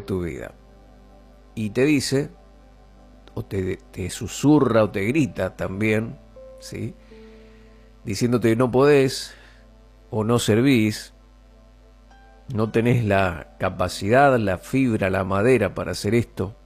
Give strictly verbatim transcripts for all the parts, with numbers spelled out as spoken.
tu vida. Y te dice, o te, te susurra o te grita también, ¿sí?, diciéndote que no podés o no servís, no tenés la capacidad, la fibra, la madera para hacer esto,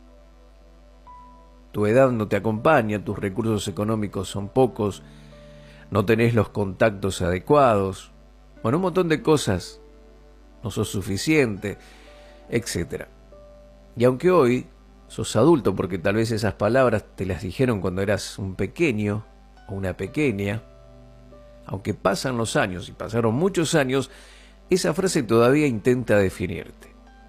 tu edad no te acompaña, tus recursos económicos son pocos, no tenés los contactos adecuados, bueno, un montón de cosas, no sos suficiente, etcétera. Y aunque hoy sos adulto, porque tal vez esas palabras te las dijeron cuando eras un pequeño o una pequeña, aunque pasan los años, y pasaron muchos años, esa frase todavía intenta definirte.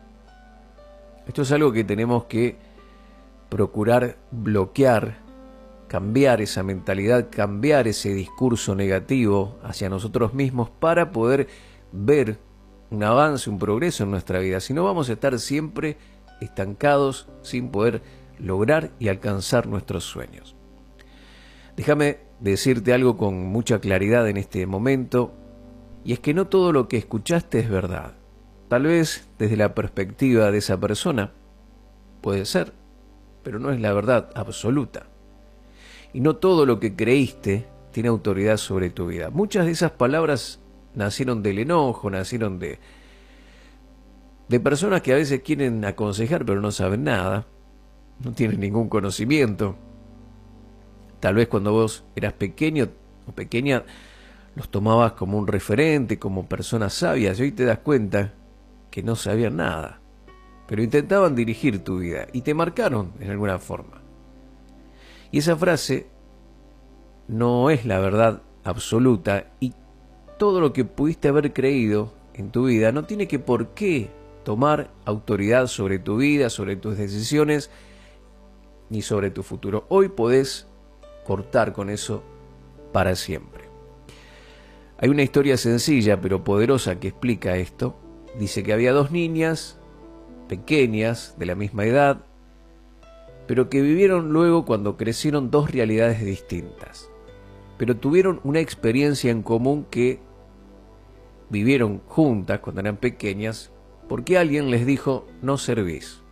Esto es algo que tenemos que procurar bloquear, cambiar esa mentalidad, cambiar ese discurso negativo hacia nosotros mismos para poder ver un avance, un progreso en nuestra vida. Si no, vamos a estar siempre estancados sin poder lograr y alcanzar nuestros sueños. Déjame decirte algo con mucha claridad en este momento, y es que no todo lo que escuchaste es verdad. Tal vez desde la perspectiva de esa persona puede ser, pero no es la verdad absoluta. Y no todo lo que creíste tiene autoridad sobre tu vida. Muchas de esas palabras nacieron del enojo, nacieron de, de personas que a veces quieren aconsejar pero no saben nada, no tienen ningún conocimiento. Tal vez cuando vos eras pequeño o pequeña los tomabas como un referente, como personas sabias, y hoy te das cuenta que no sabían nada, pero intentaban dirigir tu vida y te marcaron en alguna forma. Y esa frase no es la verdad absoluta, y todo lo que pudiste haber creído en tu vida no tiene que por qué tomar autoridad sobre tu vida, sobre tus decisiones, ni sobre tu futuro. Hoy podés cortar con eso para siempre. Hay una historia sencilla pero poderosa que explica esto. Dice que había dos niñas pequeñas de la misma edad, pero que vivieron luego, cuando crecieron, dos realidades distintas, pero tuvieron una experiencia en común que vivieron juntas cuando eran pequeñas, porque alguien les dijo: no servís,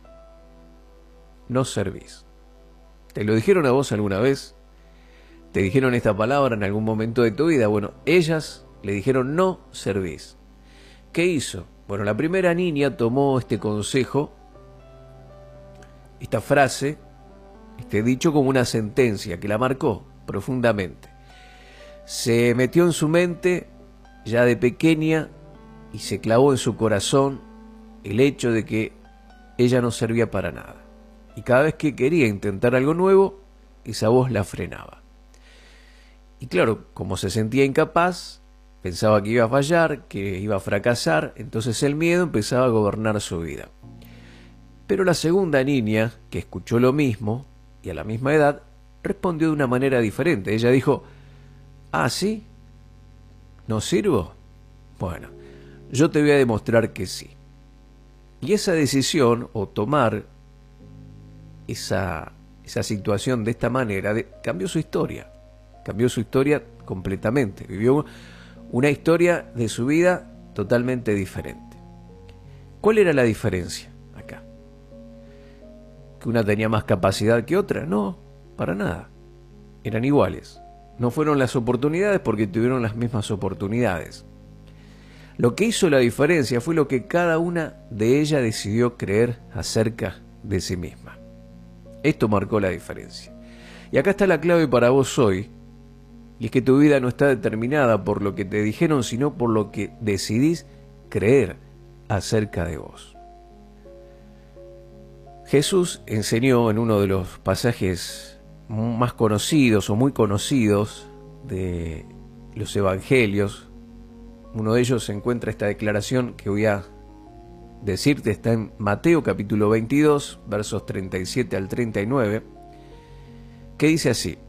no servís. ¿Te lo dijeron a vos alguna vez? ¿Te dijeron esta palabra en algún momento de tu vida? Bueno, ellas le dijeron: no servís. ¿Qué hizo? Bueno, la primera niña tomó este consejo, esta frase, este dicho, como una sentencia que la marcó profundamente. Se metió en su mente ya de pequeña y se clavó en su corazón el hecho de que ella no servía para nada. Y cada vez que quería intentar algo nuevo, esa voz la frenaba. Y claro, como se sentía incapaz, pensaba que iba a fallar, que iba a fracasar, entonces el miedo empezaba a gobernar su vida. Pero la segunda niña, que escuchó lo mismo, y a la misma edad, respondió de una manera diferente. Ella dijo: ¿ah, sí? ¿No sirvo? Bueno, yo te voy a demostrar que sí. Y esa decisión, o tomar esa, esa situación de esta manera, de, cambió su historia. Cambió su historia completamente. Vivió una historia de su vida totalmente diferente. ¿Cuál era la diferencia acá? ¿Que una tenía más capacidad que otra? No, para nada. Eran iguales. No fueron las oportunidades, porque tuvieron las mismas oportunidades. Lo que hizo la diferencia fue lo que cada una de ellas decidió creer acerca de sí misma. Esto marcó la diferencia. Y acá está la clave para vos hoy. Y es que tu vida no está determinada por lo que te dijeron, sino por lo que decidís creer acerca de vos. Jesús enseñó en uno de los pasajes más conocidos o muy conocidos de los evangelios. Uno de ellos se encuentra esta declaración que voy a decirte, está en Mateo capítulo veintidós, versos treinta y siete al treinta y nueve, que dice así: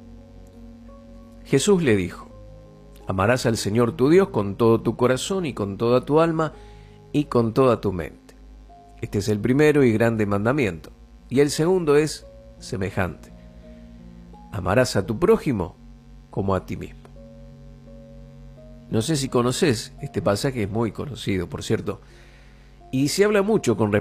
Jesús le dijo: amarás al Señor tu Dios con todo tu corazón y con toda tu alma y con toda tu mente. Este es el primero y grande mandamiento. Y el segundo es semejante: amarás a tu prójimo como a ti mismo. No sé si conoces este pasaje, es muy conocido, por cierto, y se habla mucho con respecto